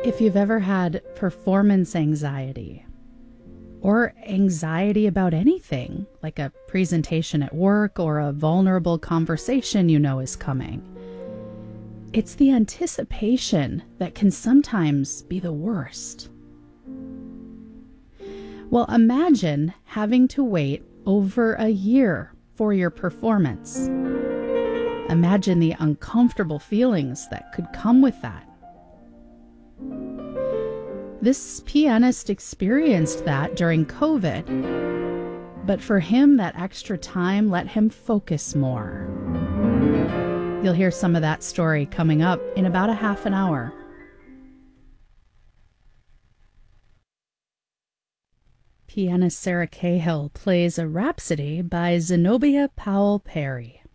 If you've ever had performance anxiety or anxiety about anything, like a presentation at work or a vulnerable conversation you know is coming, it's the anticipation that can sometimes be the worst. Well, imagine having to wait over a year for your performance. Imagine the uncomfortable feelings that could come with that. This pianist experienced that during COVID, but for him, that extra time let him focus more. You'll hear some of that story coming up in about a half an hour. Pianist Sarah Cahill plays a Rhapsody by Zenobia Powell Perry.